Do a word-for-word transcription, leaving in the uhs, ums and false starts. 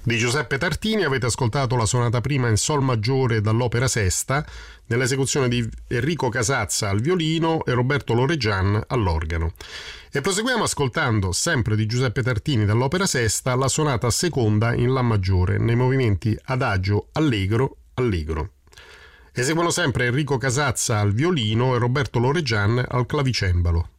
Di Giuseppe Tartini avete ascoltato la sonata prima in sol maggiore dall'opera Sesta, nell'esecuzione di Enrico Casazza al violino e Roberto Loregian all'organo. E proseguiamo ascoltando, sempre di Giuseppe Tartini dall'opera Sesta, la sonata seconda in La maggiore, nei movimenti adagio, allegro, allegro. Eseguono sempre Enrico Casazza al violino e Roberto Loregian al clavicembalo.